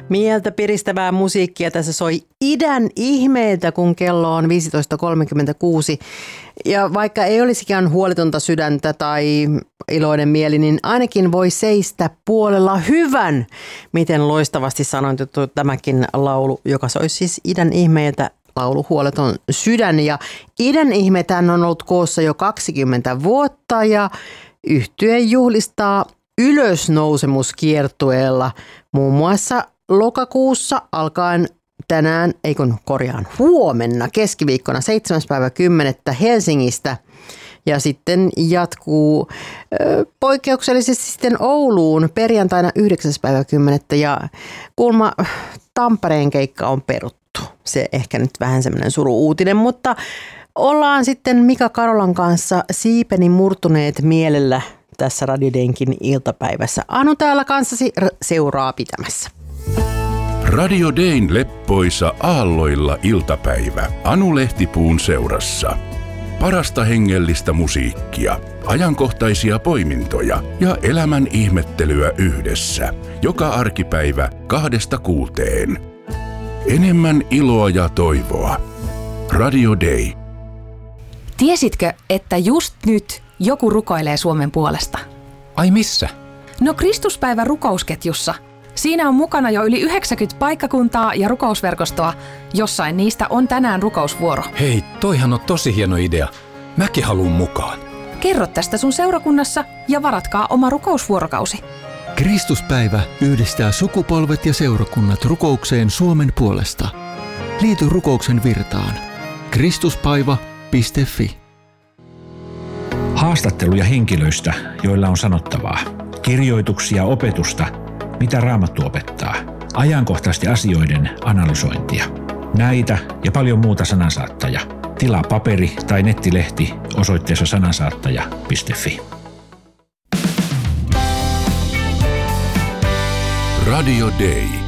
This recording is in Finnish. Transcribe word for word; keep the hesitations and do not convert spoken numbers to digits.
Mieltä piristävää musiikkia tässä soi idän ihmeeltä, kun kello on viisitoista kolmekymmentäkuusi. Ja vaikka ei olisikaan huolitonta sydäntä tai iloinen mieli, niin ainakin voi seistä puolella hyvän. Miten loistavasti sanoitettu tämäkin laulu, joka soi siis idän ihmeeltä, laulu Huoleton sydän. Ja idän ihmethän on ollut koossa jo kaksikymmentä vuotta ja yhtye juhlistaa ylösnousemuskiertueella muun muassa lokakuussa alkaen tänään, ei kun korjaan, huomenna keskiviikkona seitsemäs päivä kymmenettä Helsingistä ja sitten jatkuu ö, poikkeuksellisesti sitten Ouluun perjantaina yhdeksäs päivä kymmenettä ja kuulemma Tampereen keikka on peruttu. Se ehkä nyt vähän semmoinen suru-uutinen, mutta ollaan sitten Mika Karolan kanssa siipeni murtuneet mielellä tässä Radio Daynkin iltapäivässä. Anu täällä kanssasi r- seuraa pitämässä. Radio Dayn leppoisa aalloilla iltapäivä Anu Lehtipuun seurassa. Parasta hengellistä musiikkia, ajankohtaisia poimintoja ja elämän ihmettelyä yhdessä. Joka arkipäivä kahdesta kuuteen. Enemmän iloa ja toivoa. Radio Day. Tiesitkö, että just nyt joku rukoilee Suomen puolesta? Ai missä? No Kristuspäivä rukousketjussa. Siinä on mukana jo yli yhdeksänkymmentä paikkakuntaa ja rukousverkostoa. Jossain niistä on tänään rukousvuoro. Hei, toihan on tosi hieno idea. Mäkin haluun mukaan. Kerro tästä sun seurakunnassa ja varatkaa oma rukousvuorokausi. Kristuspäivä yhdistää sukupolvet ja seurakunnat rukoukseen Suomen puolesta. Liity rukouksen virtaan. kristuspaiva piste fi. Haastatteluja henkilöistä, joilla on sanottavaa. Kirjoituksia opetusta, mitä Raamattu opettaa. Ajankohtaisten asioiden analysointia. Näitä ja paljon muuta Sanansaattaja. Tilaa paperi- tai nettilehti osoitteessa sanansaattaja piste fi. Radio Day.